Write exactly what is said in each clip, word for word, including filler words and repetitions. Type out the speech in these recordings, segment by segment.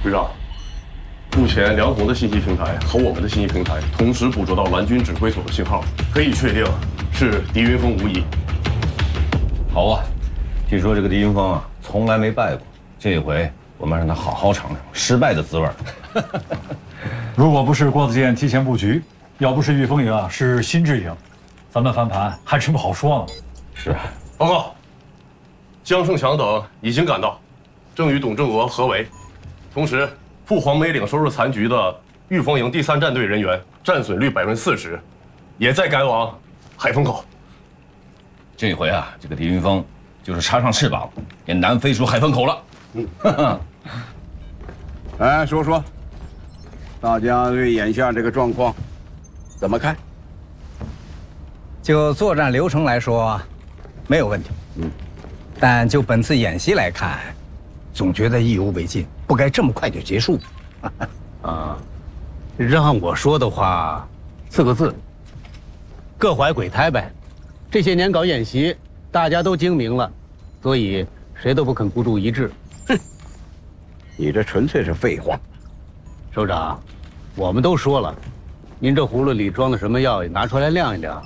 局长，目前梁红的信息平台和我们的信息平台同时捕捉到蓝军指挥所的信号，可以确定是狄云峰无疑。 好啊，据说这个狄云峰啊从来没败过，这一回我们让他好好尝尝失败的滋味。 如果不是郭子健提前布局，要不是御风营啊是心智营，咱们翻盘还真不好说呢。 是啊， 报告，江胜强等已经赶到，正与董正娥合围。同时，赴黄梅岭收拾残局的御风营第三战队人员战损率百分之四十，也在赶往海风口。 这回啊，这个狄云峰就是插上翅膀，也难飞出海风口了。嗯， 哎，说说，大家对眼下这个状况怎么看？ 就作战流程来说，没有问题。嗯，但就本次演习来看，总觉得意犹未尽，不该这么快就结束。 啊，让我说的话，四个字：各怀鬼胎呗。这些年搞演习，大家都精明了，所以谁都不肯孤注一掷。 哼，你这纯粹是废话。 首长，我们都说了，您这葫芦里装的什么药，也拿出来晾一晾。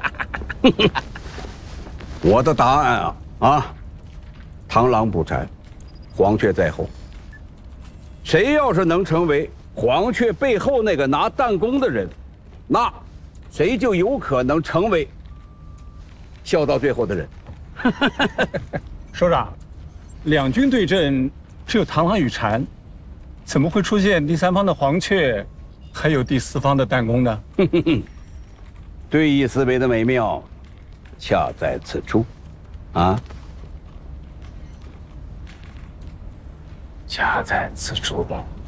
我的答案啊啊，螳螂捕蝉，黄雀在后。谁要是能成为黄雀背后那个拿弹弓的人，那谁就有可能成为笑到最后的人。 首长，两军对阵只有螳螂与蝉，怎么会出现第三方的黄雀，还有第四方的弹弓呢？ 对弈思维的美妙，恰在此处，啊， 恰在此处吧。